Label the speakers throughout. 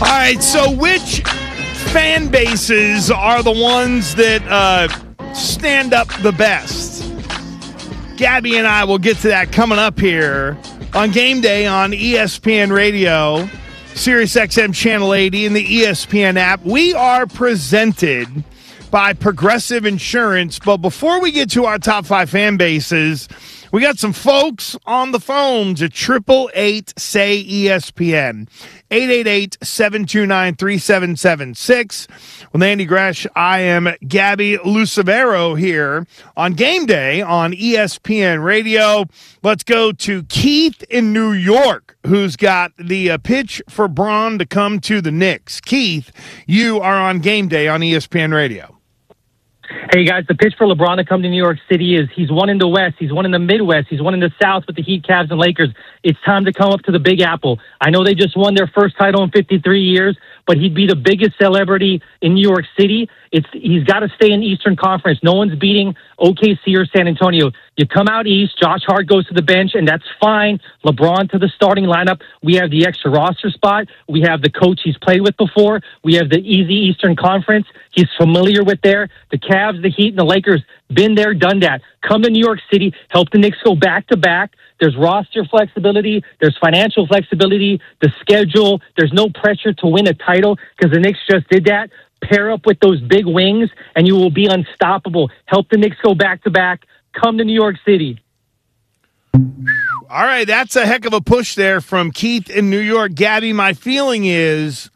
Speaker 1: All right, so which fan bases are the ones that stand up the best? Gabby and I will get to that coming up here on Game Day on ESPN Radio, Sirius XM Channel 80, and the ESPN app. We are presented by Progressive Insurance. But before we get to our top 5 fan bases, we got some folks on the phones at 888-SAY-ESPN, 888-729-3776. With Andy Gresh, I am Gabby Lucevero here on Game Day on ESPN Radio. Let's go to Keith in New York, who's got the pitch for Braun to come to the Knicks. Keith, you are on Game Day on ESPN Radio.
Speaker 2: Hey, guys, the pitch for LeBron to come to New York City is he's won in the West, he's won in the Midwest, he's won in the South with the Heat, Cavs, and Lakers. It's time to come up to the Big Apple. I know they just won their first title in 53 years, but he'd be the biggest celebrity in New York City. He's got to stay in Eastern Conference. No one's beating OKC or San Antonio. You come out East, Josh Hart goes to the bench, and that's fine. LeBron to the starting lineup. We have the extra roster spot. We have the coach he's played with before. We have the easy Eastern Conference he's familiar with there. The Cavs, the Heat, and the Lakers, been there, done that. Come to New York City, help the Knicks go back-to-back. There's roster flexibility. There's financial flexibility. The schedule. There's no pressure to win a title because the Knicks just did that. Pair up with those big wings, and you will be unstoppable. Help the Knicks go back-to-back. Come to New York City.
Speaker 1: All right, that's a heck of a push there from Keith in New York. Gabby, my feeling is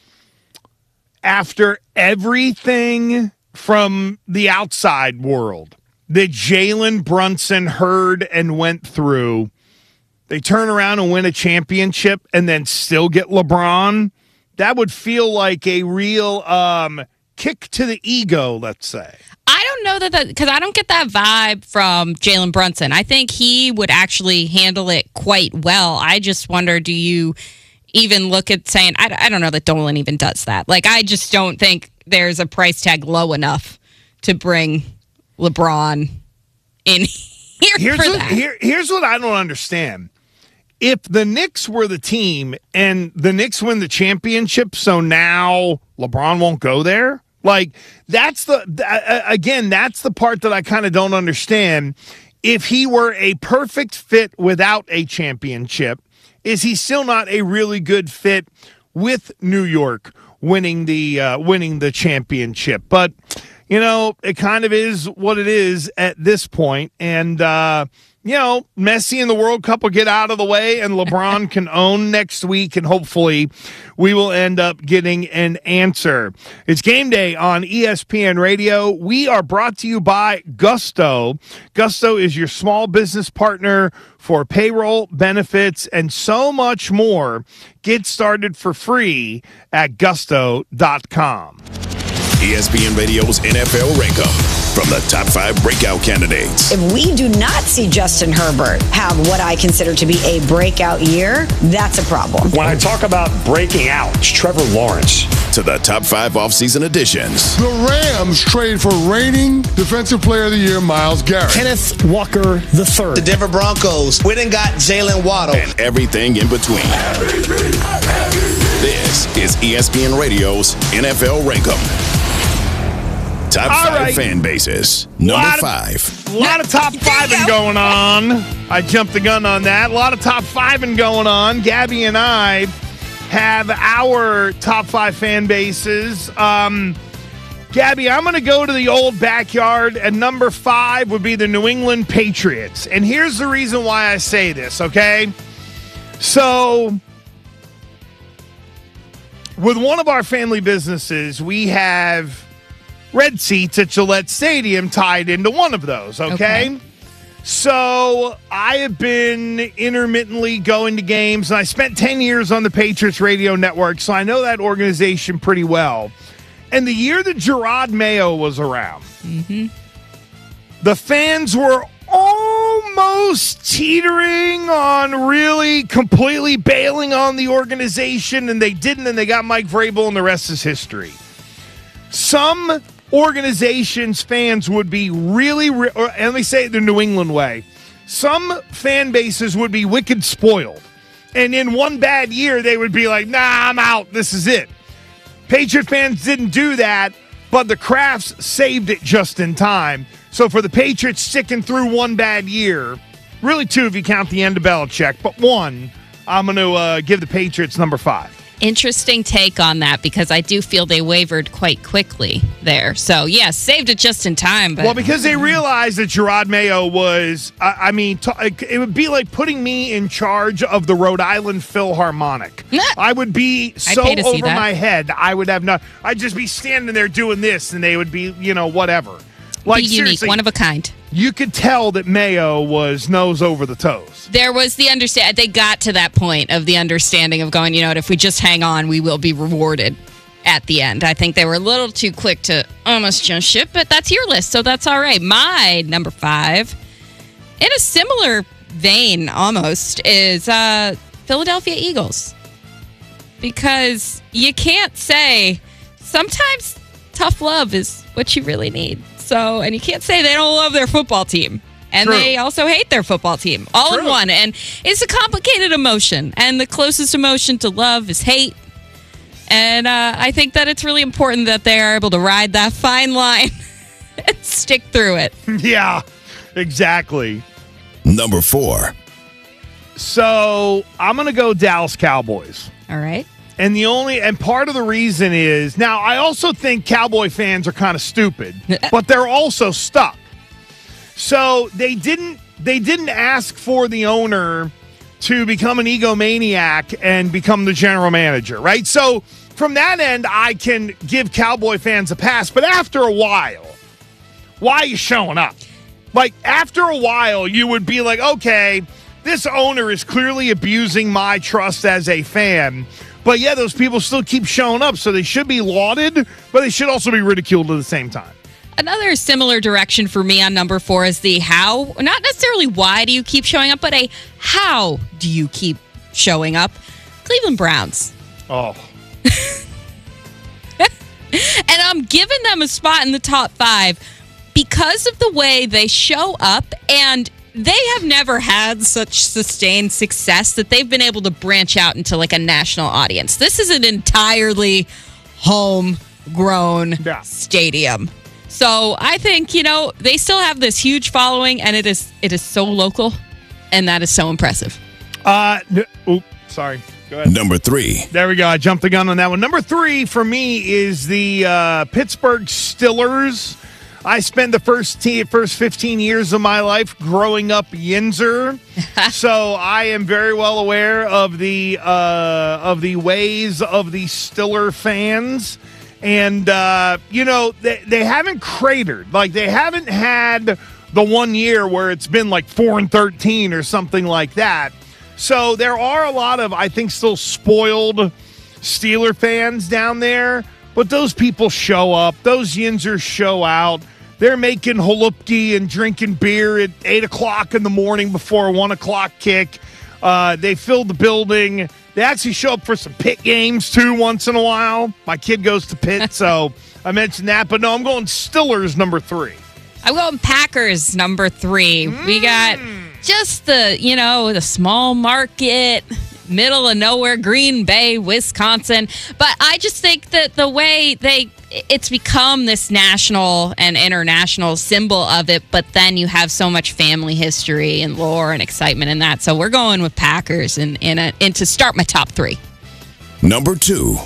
Speaker 1: after everything from the outside world that Jalen Brunson heard and went through, they turn around and win a championship and then still get LeBron. That would feel like a real kick to the ego, let's say.
Speaker 3: I don't know that because I don't get that vibe from Jalen Brunson. I think he would actually handle it quite well. I just wonder, do you even look at saying, I don't know that Dolan even does that. Like, I just don't think there's a price tag low enough to bring LeBron in here for that.
Speaker 1: Here's what I don't understand. If the Knicks were the team and the Knicks win the championship, so now LeBron won't go there, like that's the part that I kind of don't understand. If he were a perfect fit without a championship, is he still not a really good fit with New York winning the championship? But you know, it kind of is what it is at this point, and Messi and the World Cup will get out of the way, and LeBron can own next week, and hopefully we will end up getting an answer. It's Game Day on ESPN Radio. We are brought to you by Gusto. Gusto is your small business partner for payroll, benefits, and so much more. Get started for free at gusto.com.
Speaker 4: ESPN Radio's NFL Rank-Up from the top 5 breakout candidates.
Speaker 5: If we do not see Justin Herbert have what I consider to be a breakout year, that's a problem.
Speaker 6: When I talk about breaking out, it's Trevor Lawrence.
Speaker 4: To the top 5 offseason additions.
Speaker 7: The Rams trade for reigning Defensive Player of the Year, Myles Garrett.
Speaker 6: Kenneth Walker III.
Speaker 8: The Denver Broncos went and got Jalen Waddle.
Speaker 4: And everything in between. This is ESPN Radio's NFL Rank-Up. Top 5 fan bases. Number 5.
Speaker 1: A lot of top 5ing going on. I jumped the gun on that. A lot of top 5ing going on. Gabby and I have our top 5 fan bases. Gabby, I'm going to go to the old backyard, and number 5 would be the New England Patriots. And here's the reason why I say this, okay? So, with one of our family businesses, we have red seats at Gillette Stadium tied into one of those, okay? So I have been intermittently going to games, and I spent 10 years on the Patriots radio network, so I know that organization pretty well. And the year that Gerard Mayo was around, the fans were almost teetering on really completely bailing on the organization, and they didn't, and they got Mike Vrabel, and the rest is history. Some organizations' fans would be really, or let me say it the New England way, some fan bases would be wicked spoiled And in one bad year, they would be like, nah, I'm out. This is it. Patriot fans didn't do that, but the Krafts saved it just in time. So for the Patriots sticking through one bad year, really two if you count the end of Belichick, but one, I'm going to give the Patriots number 5.
Speaker 3: Interesting take on that, because I do feel they wavered quite quickly there. So, yeah, saved it just in time. But
Speaker 1: well, because they realized that Gerard Mayo was, it would be like putting me in charge of the Rhode Island Philharmonic. I would be so over my head. I'd just be standing there doing this, and they would be, whatever.
Speaker 3: Like, be unique, one of a kind.
Speaker 1: You could tell that Mayo was nose over the toes.
Speaker 3: There was the they got to that point of the understanding of going, if we just hang on, we will be rewarded at the end. I think they were a little too quick to almost jump ship, but that's your list, so that's all right. My number 5, in a similar vein almost, is Philadelphia Eagles. Because you can't say, sometimes tough love is what you really need. So, and you can't say they don't love their football team. And
Speaker 1: True.
Speaker 3: They also hate their football team. All
Speaker 1: True.
Speaker 3: in one. And it's a complicated emotion. And the closest emotion to love is hate. And I think that it's really important that they are able to ride that fine line and stick through it.
Speaker 1: Yeah, exactly.
Speaker 4: Number 4.
Speaker 1: So, I'm going to go Dallas Cowboys.
Speaker 3: All right.
Speaker 1: And part of the reason is, now I also think Cowboy fans are kind of stupid, but they're also stuck. So they didn't ask for the owner to become an egomaniac and become the general manager, right? So from that end, I can give Cowboy fans a pass, but after a while, why are you showing up? Like, after a while, you would be like, okay, this owner is clearly abusing my trust as a fan. But yeah, those people still keep showing up, so they should be lauded, but they should also be ridiculed at the same time.
Speaker 3: Another similar direction for me on number 4 is the how. Not necessarily why do you keep showing up, but a how do you keep showing up. Cleveland Browns.
Speaker 1: Oh.
Speaker 3: And I'm giving them a spot in the top 5 because of the way they show up, and they have never had such sustained success that they've been able to branch out into like a national audience. This is an entirely homegrown stadium. So I think, they still have this huge following, and it is so local, and that is so impressive.
Speaker 1: Sorry. Go ahead.
Speaker 4: Number 3.
Speaker 1: There we go. I jumped the gun on that one. Number 3 for me is the Pittsburgh Steelers. I spent the first 15 years of my life growing up Yinzer, so I am very well aware of the ways of the Stiller fans, and they haven't cratered. Like, they haven't had the one year where it's been like 4-13 or something like that. So there are a lot of, I think, still spoiled Steeler fans down there, but those people show up. Those Yinzers show out. They're making halupki and drinking beer at 8 o'clock in the morning before a 1 o'clock kick. They fill the building. They actually show up for some Pitt games, too, once in a while. My kid goes to Pitt, so I mentioned that. But no, I'm going Stillers number 3.
Speaker 3: I'm going Packers number 3. We got just the small market, middle of nowhere, Green Bay, Wisconsin. But I just think that the way it's become this national and international symbol of it, but then you have so much family history and lore and excitement in that. So we're going with Packers and to start my top 3.
Speaker 4: Number 2.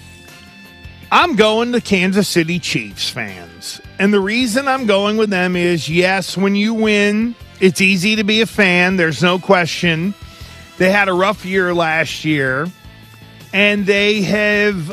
Speaker 1: I'm going to Kansas City Chiefs fans. And the reason I'm going with them is, yes, when you win, it's easy to be a fan. There's no question. They had a rough year last year. And they have,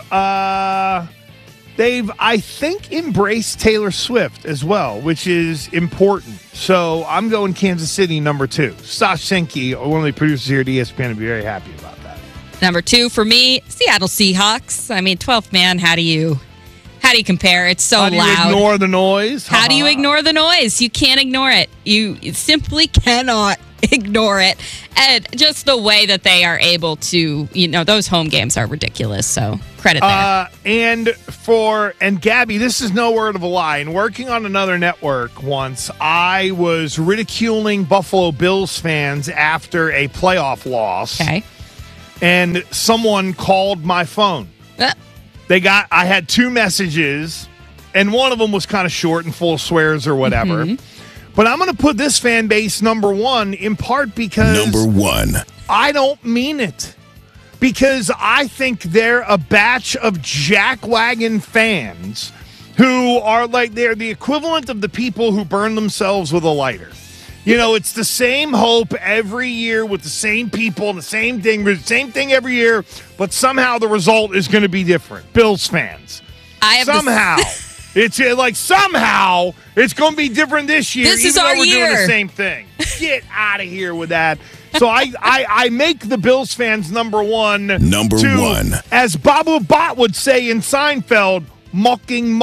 Speaker 1: I think, embraced Taylor Swift as well, which is important. So I'm going Kansas City number 2. Sash Senke, one of the producers here at ESPN, would be very happy about that.
Speaker 3: Number 2 for me, Seattle Seahawks. I mean, 12th man, how do you compare? It's so loud.
Speaker 1: How do you ignore the noise?
Speaker 3: How do you ignore the noise? You can't ignore it. You simply cannot ignore it. And just the way that they are able to, those home games are ridiculous. So credit there.
Speaker 1: And Gabby, this is no word of a lie. In working on another network once, I was ridiculing Buffalo Bills fans after a playoff loss.
Speaker 3: Okay.
Speaker 1: and someone called my phone. I had 2 messages, and one of them was kind of short and full of swears or whatever. But I'm going to put this fan base number 1 in part because
Speaker 4: number 1.
Speaker 1: I don't mean it. Because I think they're a batch of jackwagon fans who are like, they're the equivalent of the people who burn themselves with a lighter. You know, it's the same hope every year with the same people and the same thing every year, but somehow the result is going to be different. Bills fans. Somehow it's going to be different this year.
Speaker 3: This is
Speaker 1: even
Speaker 3: our
Speaker 1: though we're
Speaker 3: year.
Speaker 1: doing the same thing. Get out of here with that. So I make the Bills fans number 1.
Speaker 4: Number 1.
Speaker 1: As Babu Bot would say in Seinfeld, mocking.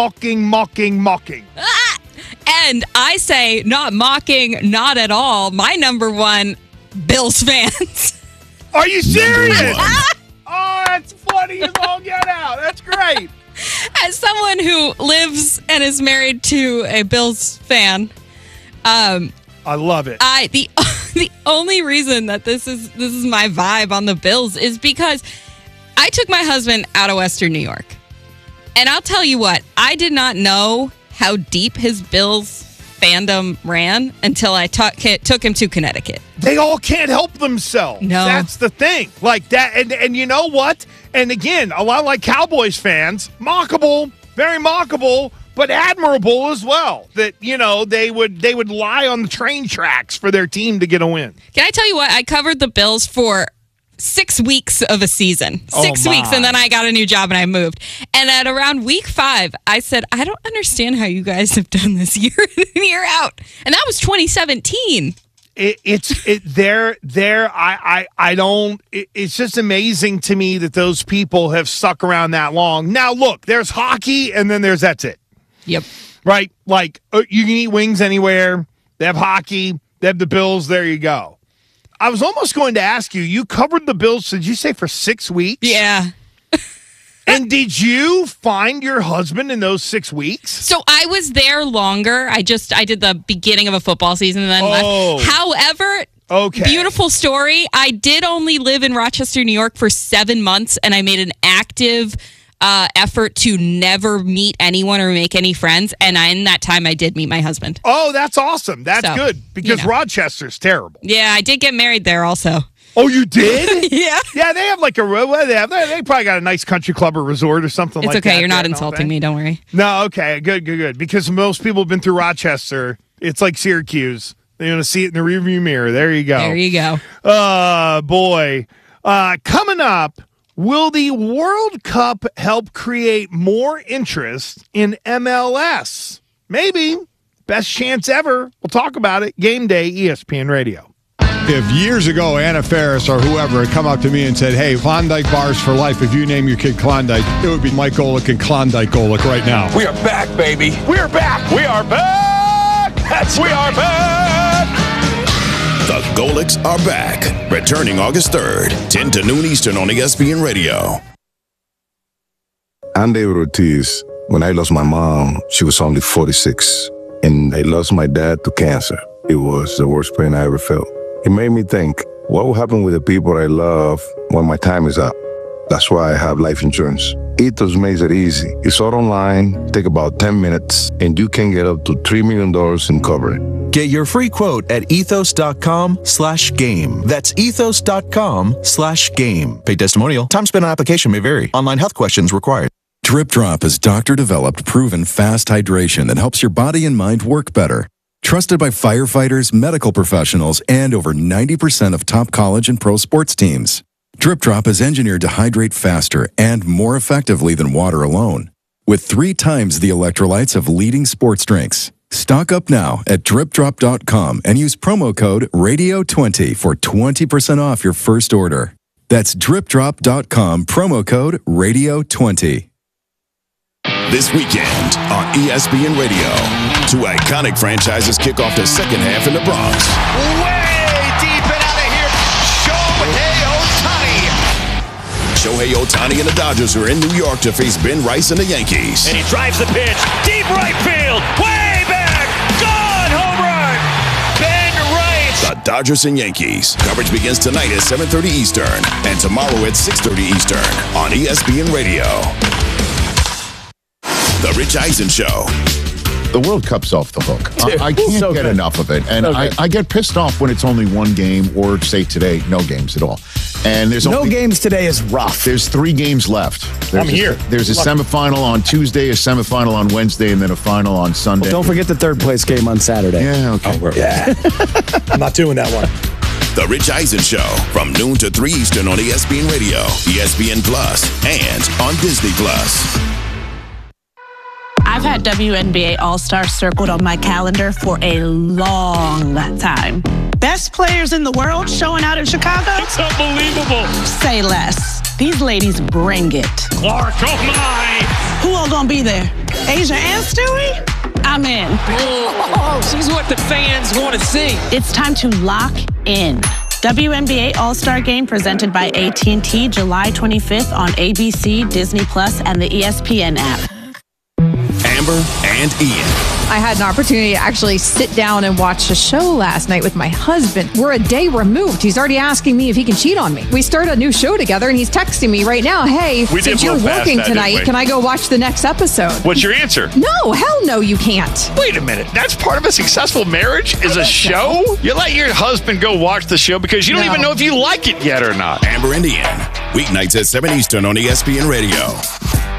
Speaker 3: And I say, not mocking, not at all. My number 1, Bills fans.
Speaker 1: Are you serious? Oh, that's funny as all get out. That's great.
Speaker 3: As someone who lives and is married to a Bills fan,
Speaker 1: I love it.
Speaker 3: The only reason that this is my vibe on the Bills is because I took my husband out of Western New York. And I'll tell you what, I did not know how deep his Bills fandom ran until I took him to Connecticut.
Speaker 1: They all can't help themselves.
Speaker 3: No.
Speaker 1: That's the thing. Like that, and you know what? And again, a lot like Cowboys fans, mockable, very mockable, but admirable as well. That, you know, they would lie on the train tracks for their team to get a win.
Speaker 3: Can I tell you what? I covered the Bills for 6 weeks of a season. 6 weeks, and then I got a new job and I moved. And at around week 5, I said, I don't understand how you guys have done this year in and year out. And that was 2017.
Speaker 1: It's just amazing to me that those people have stuck around that long. Now, look, there's hockey, and then that's it.
Speaker 3: Yep.
Speaker 1: Right? Like, you can eat wings anywhere. They have hockey. They have the Bills. There you go. I was almost going to ask you, you covered the Bills, did you say for 6 weeks?
Speaker 3: Yeah.
Speaker 1: And did you find your husband in those 6 weeks?
Speaker 3: So I was there longer. I did the beginning of a football season and then left. However, beautiful story. I did only live in Rochester, New York for 7 months, and I made an active effort to never meet anyone or make any friends. And in that time, I did meet my husband.
Speaker 1: Oh, that's awesome. That's good because Rochester's terrible.
Speaker 3: Yeah, I did get married there also.
Speaker 1: Oh, you did?
Speaker 3: Yeah.
Speaker 1: Yeah, they have like they probably got a nice country club or resort or something like that.
Speaker 3: It's okay. You're not insulting me. Don't worry.
Speaker 1: No, okay. Good. Because most people have been through Rochester. It's like Syracuse. They're going to see it in the rearview mirror. There you go.
Speaker 3: There you go.
Speaker 1: Boy. Coming up, will the World Cup help create more interest in MLS? Maybe. Best chance ever. We'll talk about it. Game Day, ESPN Radio.
Speaker 7: If years ago Anna Faris or whoever had come up to me and said, hey, Klondike bars for life, if you name your kid Klondike, it would be Mike Golick and Klondike Golick right now.
Speaker 9: We are back, baby. We are back. We are back. We are back.
Speaker 4: The Golicks are back. Returning August 3rd, 10 to noon Eastern on ESPN Radio.
Speaker 10: I'm David Ortiz. When I lost my mom, she was only 46. And I lost my dad to cancer. It was the worst pain I ever felt. It made me think, what will happen with the people I love when my time is up? That's why I have life insurance. Ethos makes it easy. It's all online, take about 10 minutes, and you can get up to $3 million in coverage.
Speaker 11: Get your free quote at ethos.com/game. That's ethos.com/game. Paid testimonial. Time spent on application may vary. Online health questions required.
Speaker 12: Drip Drop is doctor-developed, proven fast hydration that helps your body and mind work better. Trusted by firefighters, medical professionals, and over 90% of top college and pro sports teams. Drip Drop is engineered to hydrate faster and more effectively than water alone, with 3 times the electrolytes of leading sports drinks. Stock up now at dripdrop.com and use promo code RADIO20 for 20% off your first order. That's dripdrop.com, promo code RADIO20.
Speaker 4: This weekend on ESPN Radio, 2 iconic franchises kick off the second half in the Bronx.
Speaker 9: Way deep and out of here, Shohei Ohtani.
Speaker 4: Shohei Ohtani and the Dodgers are in New York to face Ben Rice and the Yankees.
Speaker 13: And he drives the pitch, deep right field, way back, gone, home run. Ben Rice.
Speaker 4: The Dodgers and Yankees. Coverage begins tonight at 7:30 Eastern and tomorrow at 6:30 Eastern on ESPN Radio. The Rich Eisen Show.
Speaker 13: The World Cup's off the hook. I can't get enough of it. And I get pissed off when it's only one game, or say today, no games at all. And there's
Speaker 14: no games today is rough.
Speaker 13: There's 3 games left.
Speaker 6: I'm here.
Speaker 13: There's a semifinal on Tuesday, a semifinal on Wednesday, and then a final on Sunday.
Speaker 14: Well, don't forget the third place game on Saturday.
Speaker 13: Yeah, okay.
Speaker 6: I'm not doing that one.
Speaker 4: The Rich Eisen Show from noon to 3 Eastern on ESPN Radio, ESPN Plus, and on Disney Plus.
Speaker 15: I've had WNBA All-Star circled on my calendar for a long time. Best players in the world showing out in Chicago?
Speaker 9: It's unbelievable.
Speaker 15: Say less. These ladies bring it.
Speaker 9: Clark, oh my!
Speaker 15: Who all gonna be there? Asia and Stewie? I'm in.
Speaker 16: Oh, she's what the fans want to see.
Speaker 15: It's time to lock in. WNBA All-Star Game presented by AT&T July 25th on ABC, Disney Plus, and the ESPN app.
Speaker 4: Amber and Ian.
Speaker 17: I had an opportunity to actually sit down and watch a show last night with my husband. We're a day removed. He's already asking me if he can cheat on me. We started a new show together, and he's texting me right now, hey, since you're working tonight, can I go watch the next episode?
Speaker 9: What's your answer?
Speaker 17: No, hell no, you can't.
Speaker 9: Wait a minute. That's part of a successful marriage is a show? You let your husband go watch the show because you don't even know if you like it yet or not.
Speaker 4: Amber and Ian. Weeknights at 7 Eastern on ESPN Radio.